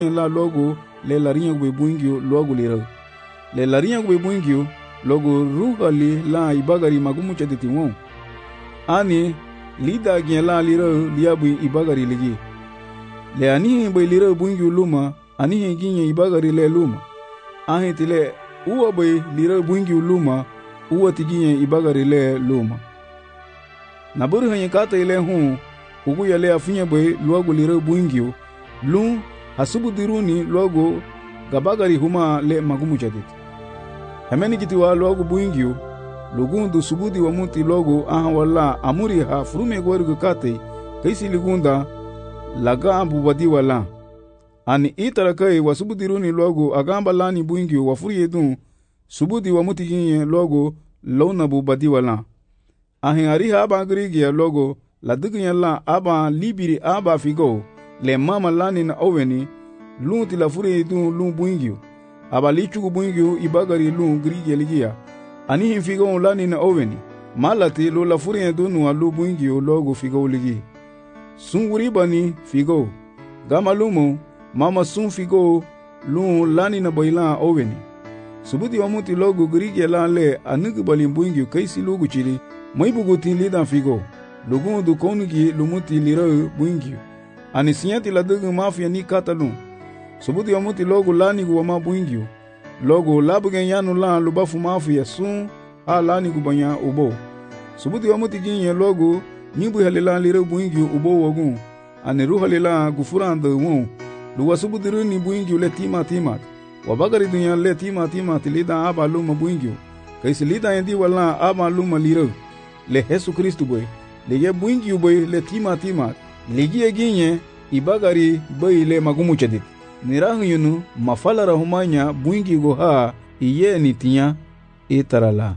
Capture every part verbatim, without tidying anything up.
la logo le larinha gube buingio logo lira le larinha gube buingio logo ruhali la ibagari magumu chaditi won ani lida gen la lira liabu ibagari ligi le ani be lira buingio luma ani ginye ibagari le luma ahi tile uwa be lira buingio luma uwa tiginye ibagari le luma na buru hanye kata ile hu ugu yale afinya be logo lira buingio lu hasubu diruni logo gabagari huma le magumu chaditi hemeni kiti wa logo buingio lugundu subudi wa muti logo aha wala amuri ha frume gwargu kate kaisi ligunda laga ambu wadi wala ani itara kai wa subudi runi logo agamba lani buingio wa furi edun subudi wa muti ginye logo lona bu badi wala ahin ariha aba grigia logo la duginya la aba libiri aba figo le mama lani na oveni lunti la furi edun lun buingio aba lichugu buingio ibagari lun grigia ligia ani hin figo lani na oveni malati lo la furi edun wa lu buingio logo figo ligi sun wuri bani figo gama lumo mama sun figo lun lani na boilan oveni subudi wa muti logo grigia la le anugu balin buingio kaisi lugu chili mai buguti lidan figo lugu du konigi lumuti lira buingio ani sinyati la dugu mafia ni katalun subudi wa muti logo lani gu wa ma buingio logo labugen yanu la lubafu mafia sun a lani gu banya ubo subudi wa muti ginye logo nibu halila lira buingio ubo wogun ani ruhalila gufuranda won luwa subudi runi buingio le tima tima wabagari dunya le tima tima tilida aba luma buingio kaisi lida endi wala aba luma lira le Yesu Kristo boy le ye buingio boy le tima tima ligi ginye ibagari boy le magumu chadit nirahu yunu mafala rahumanya buingio go ha iye nitinya itarala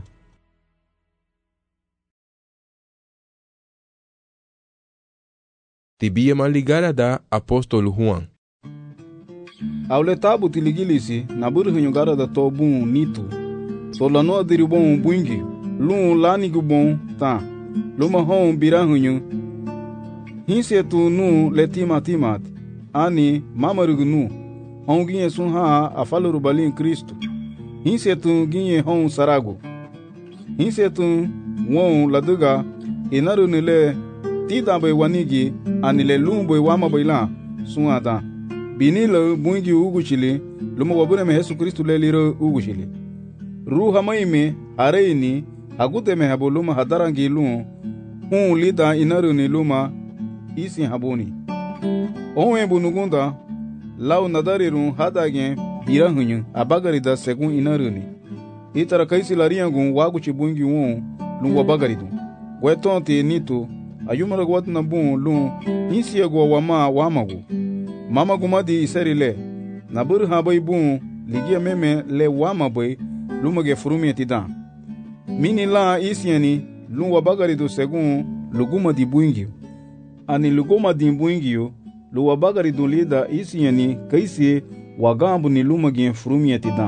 Tibia maligara da apóstolo Juan. Aule tabu tiligilisi na buru hunyugara da tobun nito. So la no diribon buingi. Lun lani gubon ta. Luma hon birahunyu. Hinse tu nu letima timat. Ani mamarugu nu. Hon ginye sun ha afaluru balin Kristo. Hinse tu ginye hon sarago. Hinse tu won laduga inaru nile tida bai wanigi anile lumbo wama baila suata binilo bungi ugu chili lumo wabune me Yesu Kristo leliro ugu chili ruha maime areini agute me habuluma hadarangi lu hu lida inaru ni luma isi habuni onwe bunugunda lau nadariru hadage birahunyu abagari da segun inaru ni itara kaisi lariangun wagu chibungi won lu wabagari du wetonte nito ayumara gwat na bun lun insiya go wama wamagu mama gumadi isarile na bur ha bay bun ligia meme le wama bay lumage furumi tidan mini la isiani lun wabagari do segun luguma di buingi ani luguma di buingi lu wabagari do lida isiani kaisi wagambu ni lumage furumi tidan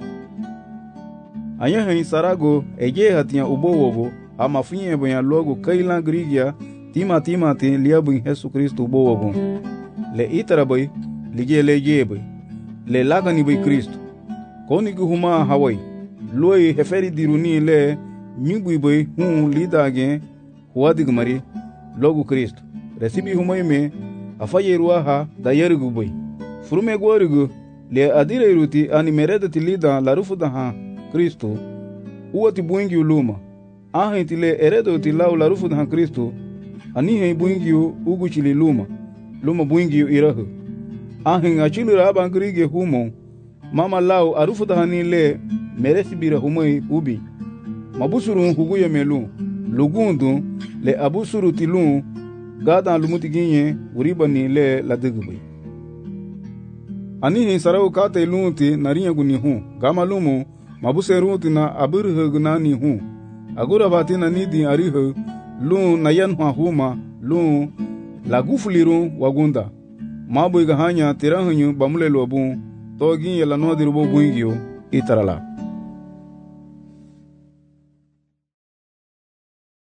anya hin sarago ege hatia ubowogo ama finye boya logo kailan grigia tima tima te liabu Yesu Kristo bowogon le itara boy lige le yebe le lagani boy Kristo koni gu huma hawai loy heferi diruni le nyubu boy hu lidage huadig mari logo Kristo resibi huma ime afaye ruaha da yergu boy furume gorugo le adire ruti ani mereda tilida la rufuda ha Kristo uati buingi uluma ahin tile eredo tilau la rufu da Kristo ani he buingio ugu chili luma luma buingio irahu ahin achilu raba ngrige humo mama lau arufu da hani le meresi bira humai ubi mabusuru hugu ya melu lugundu le abusuru tilu gada lumuti ginye uriba ni le la degbe ani he sarau kate lunti nariya guni hu gama lumu mabuseruti na aburu guna ni hu agura batina nidi ariho lu nayan huma lu lagufuliru wagunda mabu igahanya tirahunyu bamule lobu togi yela no dirubo buingio itarala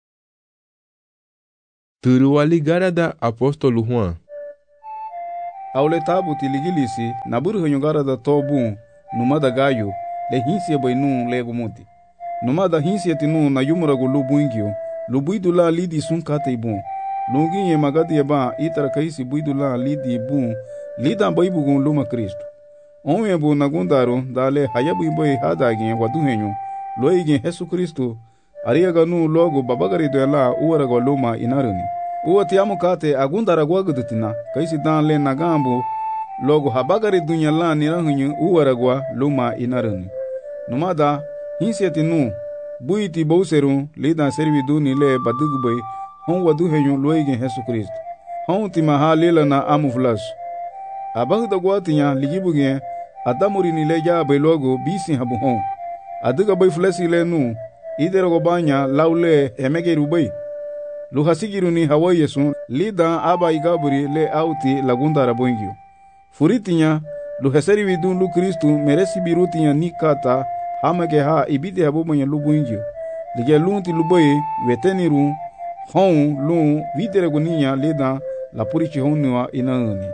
Turua ligara da apóstolo Juan. Aule tabu ti ligilisi na buru hanyongara da tobu numada gayo le hinsia bai nu lego muti. Numada hinsia ti nu na yumurago lubu ingyo lubuidu la lidi sun kate ibun. Lungi ye magadi ba itara kaisi buidu la lidi ibun lida bai bugun luma Kristo. Onwe bu nagundaro dale hayabu ibai hadagi wadu henyo loigi Yesu Kristo ariyaga nu logo babagari do la uwarago luma inaruni. Uwa tiamu kate agundara gwagudutina kaisi dan le nagambu logo habagari dunya la nirahunyu uwaragwa luma inaruni. Numada hinsiati nu buiti bouseru lida servidu ni le badugubay hon wadu henyu loigi Yesu Kristo. Hon tima ha lela na amu flash. Abagda gwatinya ligibuge adamuri ni le jabe logo bisi habu hon. Aduga bay flesi le nu idero go banya laule emegeru bay. Luhasigiru ni hawa yesu lida aba igaburi le auti lagunda rabongio. Furitinya luhaseri vidun lu Kristu meresi birutinya nikata hamake ha ibide habu manya lubungio. Lige lunti luboye weteniru hon lu videre guninya lida la purichi honua inauni.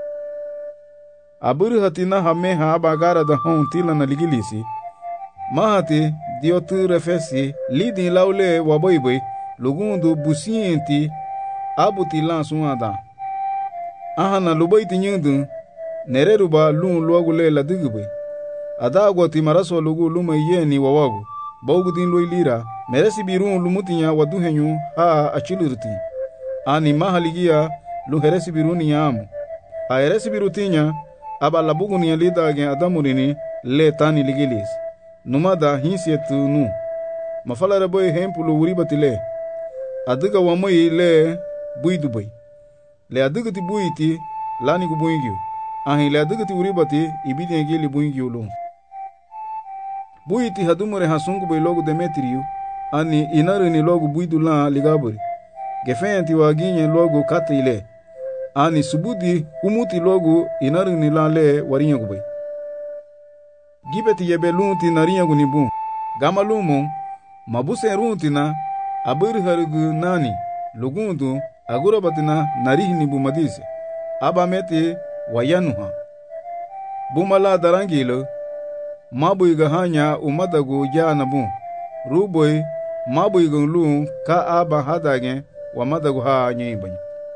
Aburu hatina hame ha bagara da hon tila na ligilisi. Mahati diotu refesi lidi laule waboiboy lugundu busienti abuti lansun ada. Ahana lubaiti nyundu nereruba lun luagule la digube. Adagwa ti maraso lugu luma yeni wawagu. Baugutin loilira meresi birun lumutinya waduhenyu ha achilurti. Ani mahaligia lu heresi biruni yamu. Ha heresi birutinya aba labugu ni alida gen adamurini le tani ligilis. Numada hinsietu nu. Mafala reboy hempulu uribatile. Adiga wamoi le buidubai. Le adiga ti buiti lani kubuingyo. Ahi le adiga ti uribati ibidi ngili buingyo lo. Buiti hadumure hasungu bai logo Demetriu. Ani inarini logo buidu la ligaburi. Gefenti waginye logo kata ile. Ani subudi umuti logo inarini la le warinya kubai. Gibeti yebe lunti narinya gunibu. Gama lumo mabuse runti na abiri harugu nani lugundu agurabatina narihini bumadise. Abamete wayanuha. Bumala darangilo mabuiga hanya umadagu janabu. Ruboy mabuiga lu ka aba hadage wa madagu ha nyibany.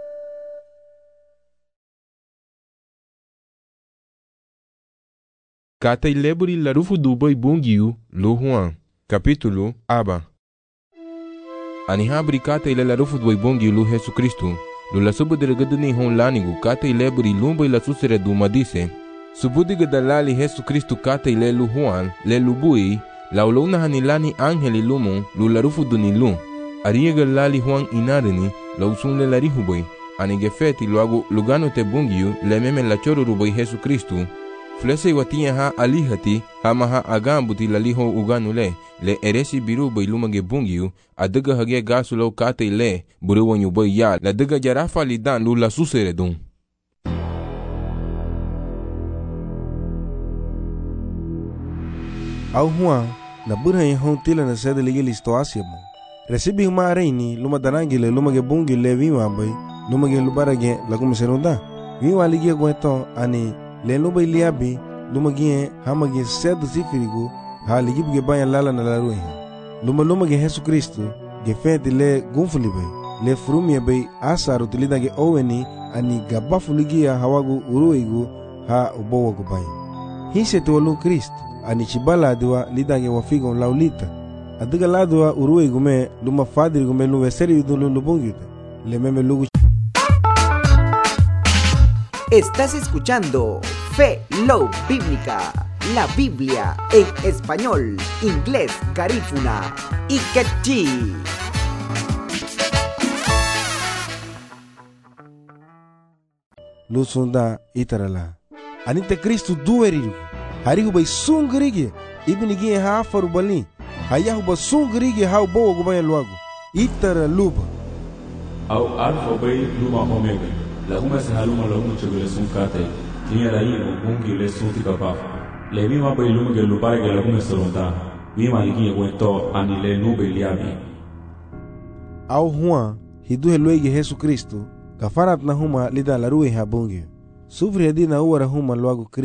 Kata ileburi la rufu duboy bungiu lu Juan. Capítulo Aba. Ani habri kata ile la rufu duboy bungiu lu Jesu Kristu. Lu la subu delegadu hon lanigu kata ileburi lumbo ila susere du madise. Subudiga dalali Jesu Kristu kata ile lu Juan le lubui. La ulona hanilani angeli lumo lu la rufu dunilu. Ariega lali Juan inarini la usun le larihuboy. Ani gefeti luagu lugano te bungiu le meme la choro ruboy Jesu Kristu. Flese watinya ha alihati hama ha agambuti laliho uganule le eresi biru bai lumage bungiu adaga hage gasulo kate le buruwanyu bai ya la daga jarafa lidan lula susere dun. Au Juan na burhan hon tila na sede ligi listo asiamo. Recibi huma reini luma darangile lumage bungi le viwa bai lumage lubarage lagume serunda. Viwa ligi gweto ani le luba iliabi luma gie hamagi sedu sifirigu ha ligibuge banya lala na laruhe luma luma ge Yesu Kristo ge fenti le gunfulibe le frumie bei asaru tilida ge oweni ani gabafu ligia hawagu uruigu ha ubowagu banya hise tuwalu Kristo ani chibala diwa lida ge wafigo laulita adiga ladwa uruigu me luma fadirigu me luwe seri udulu lubungita le meme lugu. Estás escuchando Fe Love Bíblica, la Biblia en español, inglés, garífuna y quechí. Lusunda itarala. Anite Kristu dueriru. Harihu bay sungrige. Ibnigi ha faru bali. Hayahu ba sungrige ha bo gubaya luagu. Itara luba. Au alfa bay luma omega. La uma se haluma la uma chegule sun kate. Tiene la ino bungi le sun tikapa. Le mima bay luma ge lupare ge la uma seronda. Mima ligi wento ani le nube liabi. Au Juan hidu heluege Jesu Kristo. Kafarat na huma lida la rue ha bungi. Sufre di na uwara huma luagu